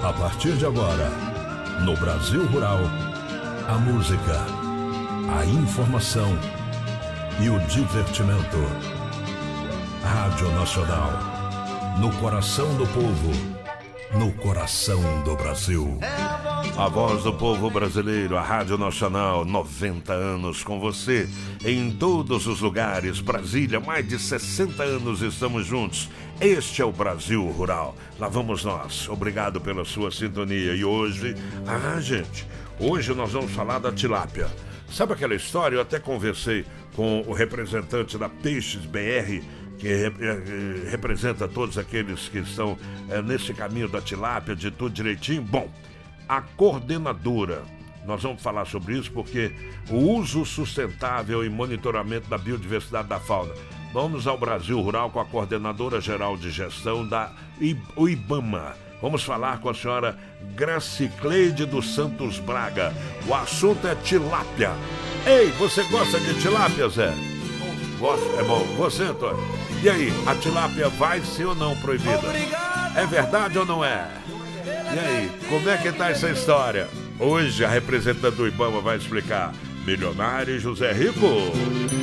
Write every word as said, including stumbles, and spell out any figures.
A partir de agora, no Brasil Rural, a música, a informação e o divertimento. Rádio Nacional, no coração do povo, no coração do Brasil. A voz do povo brasileiro, a Rádio Nacional, noventa anos com você, em todos os lugares. Brasília, mais de sessenta anos estamos juntos. Este é o Brasil Rural. Lá vamos nós. Obrigado pela sua sintonia. E hoje, ah, gente, hoje nós vamos falar da tilápia. Sabe aquela história? Eu até conversei com o representante da Peixes B R, que representa todos aqueles que estão é, nesse caminho da tilápia, de tudo direitinho. Bom, a coordenadora, nós vamos falar sobre isso porque o uso sustentável e monitoramento da biodiversidade da fauna. Vamos ao Brasil Rural com a coordenadora geral de gestão da IBAMA. Vamos falar com a senhora Gracicleide dos Santos Braga. O assunto é tilápia. Ei, você gosta de tilápia, Zé? Gosta? É bom. Você, Antônio? E aí, a tilápia vai ser ou não proibida? É verdade ou não é? E aí, como é que tá essa história? Hoje a representante do IBAMA vai explicar. Milionário José Rico.